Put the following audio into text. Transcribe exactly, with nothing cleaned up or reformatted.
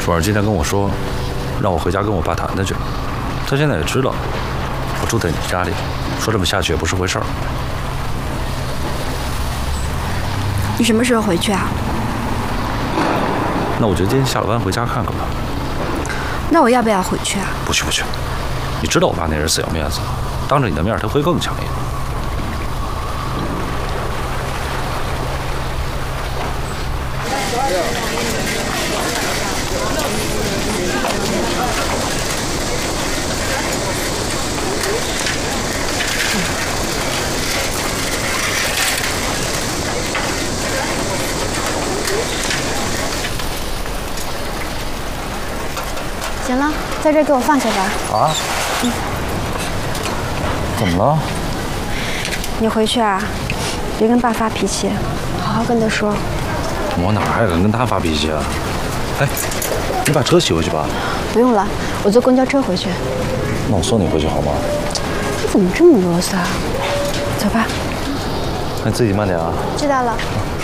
楚儿今天跟我说，让我回家跟我爸谈谈去。他现在也知道我住在你家里，说这么下去也不是回事儿。 你什么时候回去啊？ 那我就今天下了班回家看看吧。 那我要不要回去啊？ 不去不去，你知道我爸那人死要面子，当着你的面他会更强硬。 行了，在这儿给我放下吧。 啊？ 嗯。 怎么了？ 你回去啊，别跟爸发脾气，好好跟他说。 我哪还敢跟他发脾气啊？哎，你把车骑回去吧。 不用了，我坐公交车回去。 那我送你回去好吗？ 你怎么这么啰嗦啊？走吧。 那你自己慢点啊。 知道了。